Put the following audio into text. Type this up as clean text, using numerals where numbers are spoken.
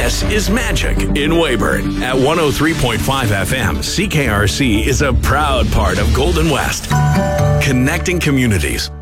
This is Magic in Weyburn. At 103.5 FM, CKRC is a proud part of Golden West. Connecting communities.